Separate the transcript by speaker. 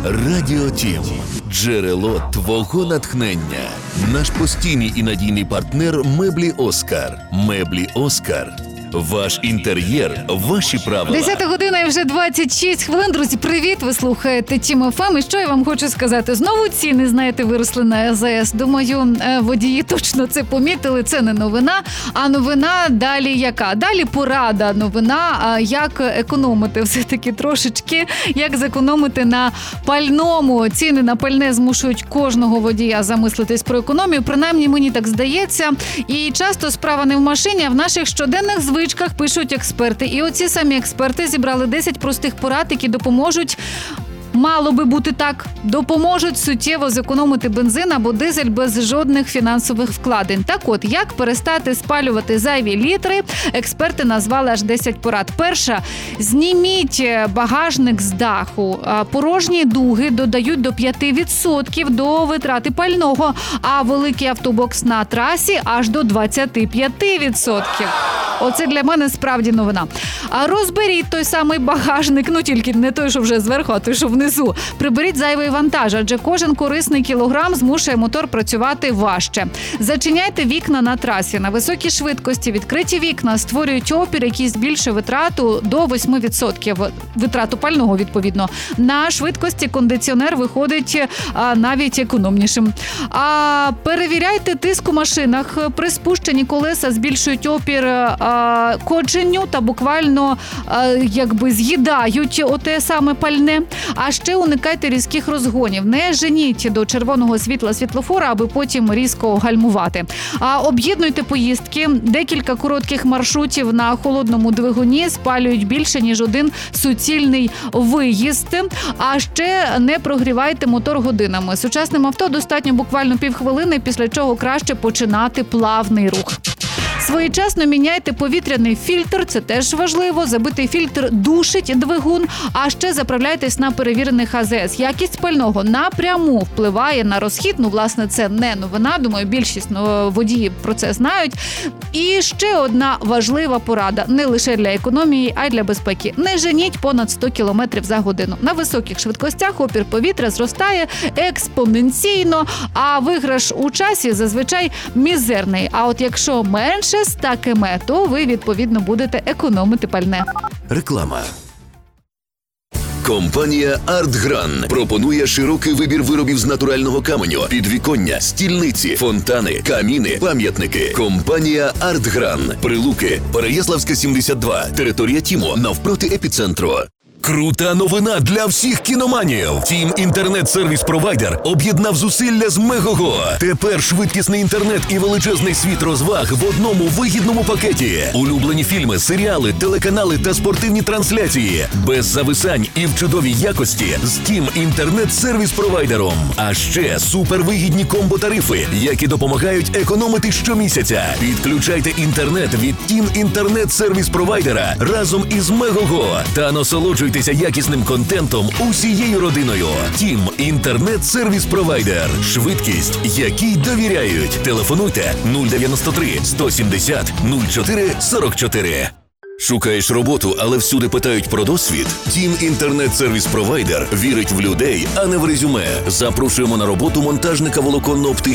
Speaker 1: Радіо Тім. Джерело твого натхнення. Наш постійний і надійний партнер «Меблі Оскар». «Меблі Оскар». Ваш інтер'єр, ваші правила.
Speaker 2: 10 година і вже 26 хвилин. Друзі, привіт! Ви слухаєте Тім ФМ. І що я вам хочу сказати? Знову ціни, знаєте, виросли на АЗС. Думаю, водії точно це помітили. Це не новина. А новина далі яка? Далі порада. Новина, як економити все-таки трошечки, як зекономити на пальному. Ціни на пальне змушують кожного водія замислитись про економію. Принаймні, мені так здається. І часто справа не в машині, а в наших щоденних звичках, пишуть експерти. І оці самі експерти зібрали 10 простих порад, які допоможуть, мало би бути так, допоможуть суттєво зекономити бензин або дизель без жодних фінансових вкладень. Так от, як перестати спалювати зайві літри, експерти назвали аж 10 порад. Перша – зніміть багажник з даху. Порожні дуги додають до 5% до витрати пального, а великий автобокс на трасі аж до 25%. Оце для мене справді новина. А розберіть той самий багажник, тільки не той, що вже зверху, а той, що внизу. Приберіть зайвий вантаж, адже кожен корисний кілограм змушує мотор працювати важче. Зачиняйте вікна на трасі. На високій швидкості відкриті вікна створюють опір, який збільшує витрату до 8%. Витрату пального, відповідно. На швидкості кондиціонер виходить навіть економнішим. А перевіряйте тиск у машинах. При спущенні колеса збільшують опір кодженню та буквально з'їдають оте саме пальне. А ще уникайте різких розгонів. Не женіть до червоного світла світлофора, аби потім різко гальмувати. Об'єднуйте поїздки. Декілька коротких маршрутів на холодному двигуні спалюють більше, ніж один суцільний виїзд. А ще не прогрівайте мотор годинами. Сучасним авто достатньо буквально півхвилини, після чого краще починати плавний рух. Своєчасно міняйте повітряний фільтр, це теж важливо. Забитий фільтр душить двигун, а ще заправляйтесь на перевірених АЗС. Якість пального напряму впливає на розхід. Власне, це не новина, думаю, більшість водіїв про це знають. І ще одна важлива порада, не лише для економії, а й для безпеки. Не женіть понад 100 км за годину. На високих швидкостях опір повітря зростає експоненційно, а виграш у часі зазвичай мізерний. А от якщо менше 100 км, то ви, відповідно, будете економити пальне.
Speaker 1: Реклама. Компанія «Артгран» пропонує широкий вибір виробів з натурального каменю, підвіконня, стільниці, фонтани, каміни, пам'ятники. Компанія «Артгран». Прилуки, Переяславська, 72, територія Тімо, навпроти епіцентру. Крута новина для всіх кіноманів. Тім інтернет-сервіс-провайдер об'єднав зусилля з Мегого. Тепер швидкісний інтернет і величезний світ розваг в одному вигідному пакеті. Улюблені фільми, серіали, телеканали та спортивні трансляції. Без зависань і в чудовій якості з Тім інтернет-сервіс-провайдером. А ще супервигідні комбо-тарифи, які допомагають економити щомісяця. Підключайте інтернет від Тім інтернет-сервіс-провайдера разом із Мегого та насолоджуйтесь якісним контентом усією родиною. Тім інтернет-сервіс-провайдер. Швидкість, якій довіряють. Телефонуйте 093 170 04 44. Шукаєш роботу, але всюди питають про досвід? Тім інтернет-сервіс-провайдер вірить в людей, а не в резюме. Запрошуємо на роботу монтажника волоконно-оптичного